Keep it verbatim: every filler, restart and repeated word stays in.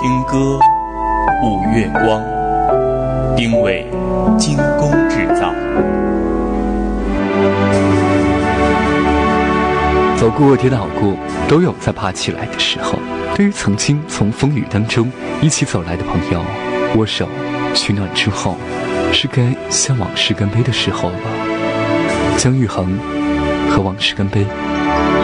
听歌，舞月光，丁伟精工制造。 走过跌倒过，都有再爬起来的时候。对于曾经从风雨当中一起走来的朋友，握手取暖之后，是该向往事干杯的时候了。姜育恒和往事干杯。